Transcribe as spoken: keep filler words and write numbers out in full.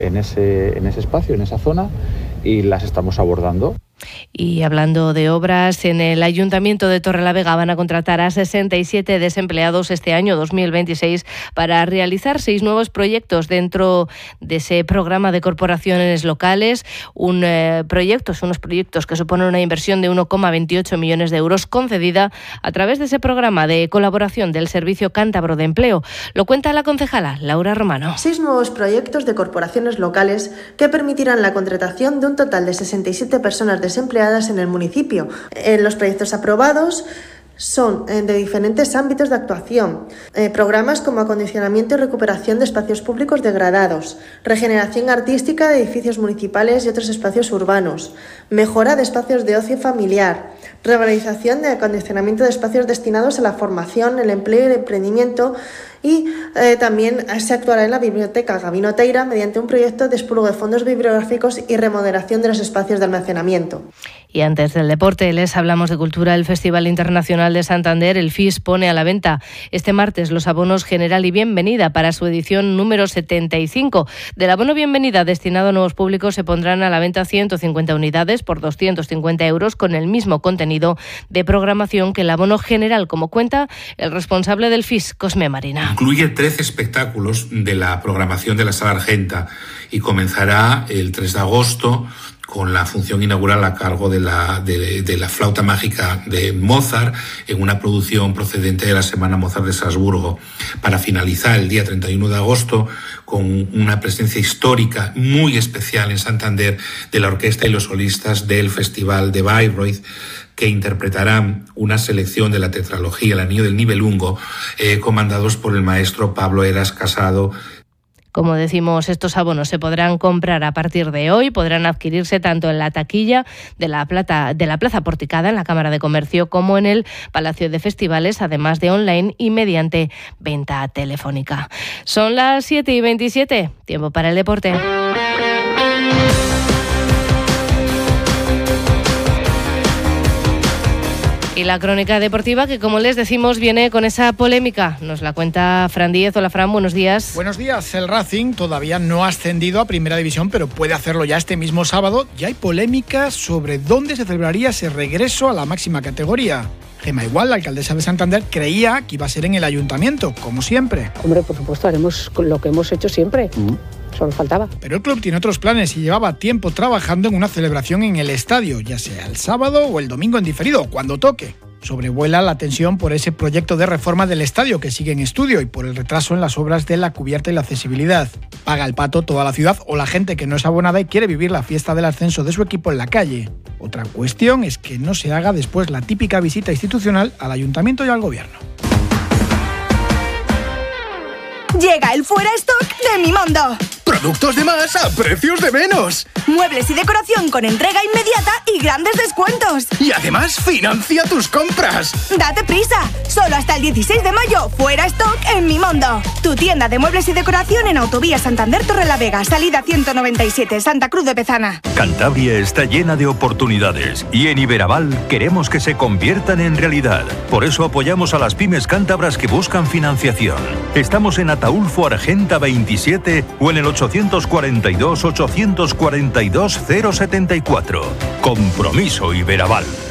en ese, en ese espacio, en esa zona, y las estamos abordando. Y hablando de obras, en el Ayuntamiento de Torrelavega van a contratar a sesenta y siete desempleados este año dos mil veintiséis para realizar seis nuevos proyectos dentro de ese programa de corporaciones locales. Un eh, proyecto, son unos proyectos que suponen una inversión de uno coma veintiocho millones de euros concedida a través de ese programa de colaboración del Servicio Cántabro de Empleo. Lo cuenta la concejala Laura Romano. Seis nuevos proyectos de corporaciones locales que permitirán la contratación de un total de sesenta y siete personas de desempleadas en el municipio. En los proyectos aprobados son de diferentes ámbitos de actuación, eh, programas como acondicionamiento y recuperación de espacios públicos degradados, regeneración artística de edificios municipales y otros espacios urbanos, mejora de espacios de ocio familiar, revalorización de acondicionamiento de espacios destinados a la formación, el empleo y el emprendimiento, y eh, también se actuará en la Biblioteca Gabino Teira mediante un proyecto de expurgo de fondos bibliográficos y remodelación de los espacios de almacenamiento. Y antes del deporte, les hablamos de cultura. El Festival Internacional de Santander, el F I S, pone a la venta este martes los abonos General y Bienvenida para su edición número setenta y cinco. Del abono Bienvenida destinado a nuevos públicos se pondrán a la venta ciento cincuenta unidades por doscientos cincuenta euros con el mismo contenido de programación que el abono General, como cuenta el responsable del F I S, Cosme Marina. Incluye trece espectáculos de la programación de la Sala Argenta y comenzará el tres de agosto con la función inaugural a cargo de la, de, de la flauta mágica de Mozart en una producción procedente de la Semana Mozart de Salzburgo, para finalizar el día treinta y uno de agosto con una presencia histórica muy especial en Santander de la orquesta y los solistas del Festival de Bayreuth, que interpretarán una selección de la tetralogía El Anillo del Nibelungo, eh, comandados por el maestro Pablo Eras Casado. Como decimos, estos abonos se podrán comprar a partir de hoy, podrán adquirirse tanto en la taquilla de la, Plata, de la Plaza Porticada, en la Cámara de Comercio, como en el Palacio de Festivales, además de online y mediante venta telefónica. Son las siete y veintisiete, tiempo para el deporte. Y la crónica deportiva, que como les decimos viene con esa polémica. Nos la cuenta Fran Díez. Hola Fran, buenos días. Buenos días. El Racing todavía no ha ascendido a Primera División, pero puede hacerlo ya este mismo sábado. Ya hay polémica sobre dónde se celebraría ese regreso a la máxima categoría. Gemma Igual, la alcaldesa de Santander, creía que iba a ser en el ayuntamiento, como siempre. Hombre, por supuesto, haremos lo que hemos hecho siempre. Mm. Solo faltaba. Pero el club tiene otros planes y llevaba tiempo trabajando en una celebración en el estadio, ya sea el sábado o el domingo en diferido, cuando toque. Sobrevuela la tensión por ese proyecto de reforma del estadio que sigue en estudio y por el retraso en las obras de la cubierta y la accesibilidad. Paga el pato toda la ciudad o la gente que no es abonada y quiere vivir la fiesta del ascenso de su equipo en la calle. Otra cuestión es que no se haga después la típica visita institucional al ayuntamiento y al gobierno. Llega el Fuera Stock de Mimondo. Productos de más a precios de menos. Muebles y decoración con entrega inmediata y grandes descuentos. Y además financia tus compras. Date prisa. Solo hasta el dieciséis de mayo, Fuera Stock en Mimondo. Tu tienda de muebles y decoración en Autovía Santander Torrelavega, salida ciento noventa y siete, Santa Cruz de Pezana. Cantabria está llena de oportunidades y en Iberaval queremos que se conviertan en realidad. Por eso apoyamos a las pymes cántabras que buscan financiación. Estamos en Ataulfo Argenta veintisiete o en el ochocientos cuarenta y dos, ochocientos cuarenta y dos, cero setenta y cuatro. Compromiso Iberaval.